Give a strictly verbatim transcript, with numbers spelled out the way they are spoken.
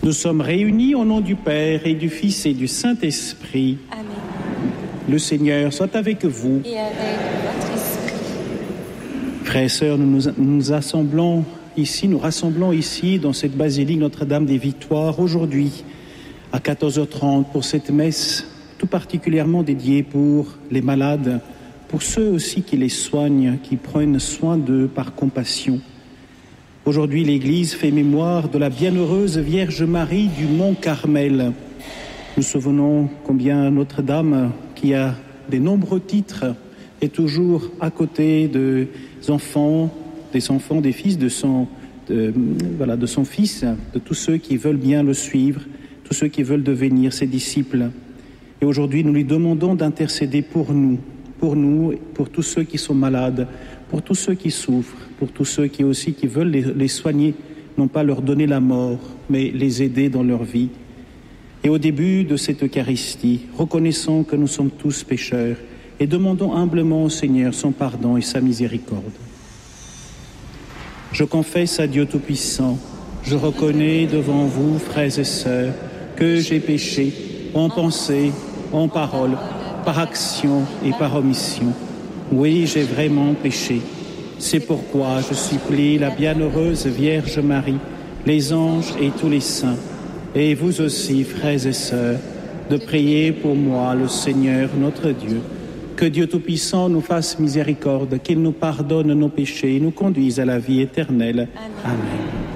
Nous sommes réunis au nom du Père et du Fils et du Saint-Esprit. Amen. Le Seigneur soit avec vous. Et avec votre esprit. Frères et sœurs, nous nous, nous assemblons ici, nous rassemblons ici dans cette basilique Notre-Dame des Victoires aujourd'hui à quatorze heures trente pour cette messe tout particulièrement dédiée pour les malades, pour ceux aussi qui les soignent, qui prennent soin d'eux par compassion. Aujourd'hui, l'Église fait mémoire de la bienheureuse Vierge Marie du Mont Carmel. Nous souvenons combien Notre-Dame, qui a de nombreux titres, est toujours à côté des enfants, des enfants, des fils de son, de, voilà, de son Fils, de tous ceux qui veulent bien le suivre, tous ceux qui veulent devenir ses disciples. Et aujourd'hui, nous lui demandons d'intercéder pour nous, pour nous, pour tous ceux qui sont malades, pour tous ceux qui souffrent, pour tous ceux qui aussi qui veulent les, les soigner, non pas leur donner la mort, mais les aider dans leur vie. Et au début de cette Eucharistie, reconnaissons que nous sommes tous pécheurs et demandons humblement au Seigneur son pardon et sa miséricorde. Je confesse à Dieu Tout-Puissant, je reconnais devant vous, frères et sœurs, que j'ai péché en pensée, en parole, par action et par omission. Oui, j'ai vraiment péché. C'est pourquoi je supplie la bienheureuse Vierge Marie, les anges et tous les saints, et vous aussi, frères et sœurs, de prier pour moi, le Seigneur notre Dieu. Que Dieu Tout-Puissant nous fasse miséricorde, qu'il nous pardonne nos péchés et nous conduise à la vie éternelle. Amen. Amen.